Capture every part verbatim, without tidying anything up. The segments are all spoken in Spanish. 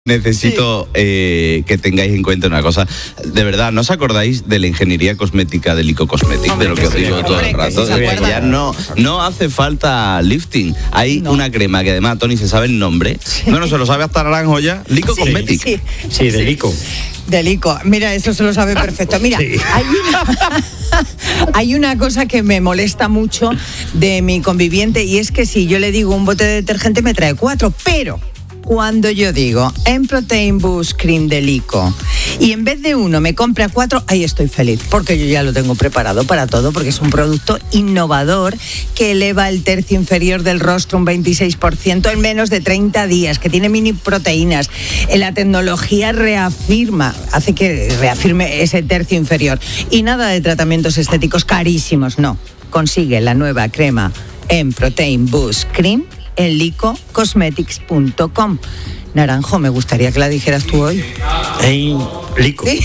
Necesito sí. eh, que tengáis en cuenta una cosa. De verdad, ¿no os acordáis de la ingeniería cosmética de Lico Cosmetics? Hombre, de lo que os digo sí, todo hombre, el rato. Sí, ya no, no hace falta lifting. Hay no. una crema que además Tony se sabe el nombre. Sí. Bueno, se lo sabe hasta Naranjo ya. Lico sí, Cosmetics. Sí, sí, de Lico. De Lico. Mira, eso se lo sabe perfecto. Mira, sí. hay una... Hay una cosa que me molesta mucho de mi conviviente y es que si yo le digo un bote de detergente me trae cuatro, pero cuando yo digo en Protein Boost Cream de Lico y en vez de uno me compra cuatro, ahí estoy feliz porque yo ya lo tengo preparado para todo, porque es un producto innovador que eleva el tercio inferior del rostro un veintiséis por ciento en menos de treinta días, que tiene mini proteínas. La tecnología reafirma, hace que reafirme ese tercio inferior y nada de tratamientos estéticos carísimos, no. Consigue la nueva crema en Protein Boost Cream en lico cosmetics punto com. Naranjo, me gustaría que la dijeras tú hoy. En Lico. ¿Sí?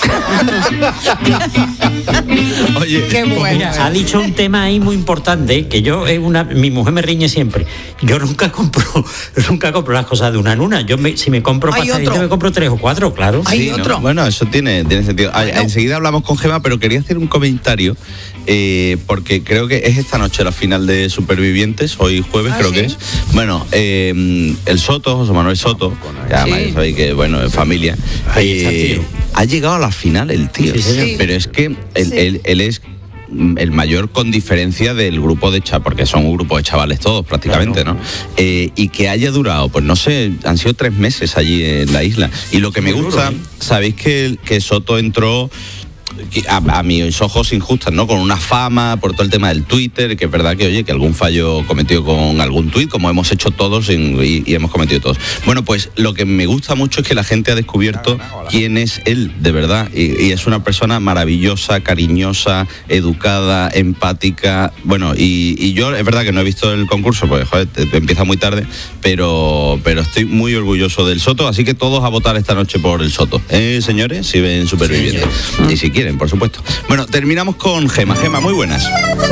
Oye, qué bueno. Pues mira, ha dicho un tema ahí muy importante, que yo, es una, mi mujer me riñe siempre. Yo nunca compro, nunca compro las cosas de una en una. Yo me, si me compro pastelito, me compro tres o cuatro, claro. Hay sí, otro. ¿no? Bueno, eso tiene, tiene sentido. Bueno. Enseguida hablamos con Gemma, pero quería hacer un comentario, eh, porque creo que es esta noche la final de Supervivientes, hoy jueves ah, creo ¿sí? que es. Bueno, eh, el Soto, José Manuel Soto, ya sí. sabéis que, bueno, en familia, eh, ha llegado a la final el tío, sí, sí. pero es que él, sí. él, él es el mayor con diferencia del grupo de chavales, porque son un grupo de chavales todos prácticamente, claro. ¿no? Eh, y que haya durado, pues no sé, han sido tres meses allí en la isla. Y lo que me gusta, duro, ¿eh? Sabéis que, que Soto entró A, a mis ojos injustas, ¿no? Con una fama por todo el tema del Twitter, que es verdad que, oye, que algún fallo cometido con algún tuit, como hemos hecho todos en, y, y hemos cometido todos. Bueno, pues lo que me gusta mucho es que la gente ha descubierto quién es él, de verdad, y, y es una persona maravillosa, cariñosa, educada, empática, bueno, y, y yo es verdad que no he visto el concurso, porque, joder, te, te empieza muy tarde, pero, pero estoy muy orgulloso del Soto, así que todos a votar esta noche por el Soto, ¿eh, señores? Si ven Supervivientes, sí, y si quieren, por supuesto. Bueno, terminamos con Gema. Gema, muy buenas.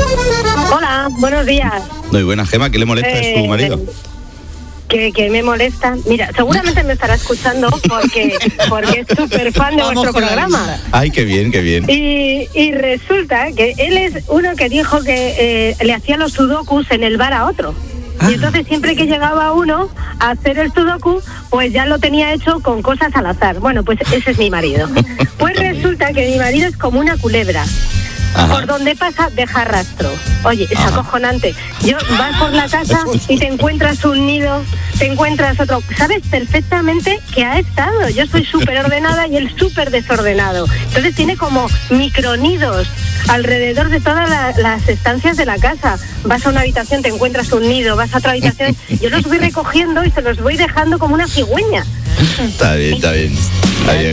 Hola, buenos días. Muy buenas, Gema. ¿Qué le molesta eh, a su marido? Que, que me molesta. Mira, seguramente me estará escuchando porque, porque es súper fan de vuestro programa. Ay, qué bien, qué bien. Y, y resulta que él es uno que dijo que eh, le hacía los sudokus en el bar a otro. Y entonces siempre que llegaba uno a hacer el sudoku, pues ya lo tenía hecho con cosas al azar. Bueno, pues ese es mi marido. Pues resulta que mi marido es como una culebra. Ajá. Por donde pasa deja rastro. Oye, es Ajá. acojonante. Yo vas por la casa y te encuentras un nido, te encuentras otro. Sabes perfectamente que ha estado. Yo soy súper ordenada y él súper desordenado. Entonces tiene como micronidos alrededor de todas la, las estancias de la casa. Vas a una habitación, te encuentras un nido, vas a otra habitación. Yo los voy recogiendo y se los voy dejando como una cigüeña. Está bien, está bien. Está bien.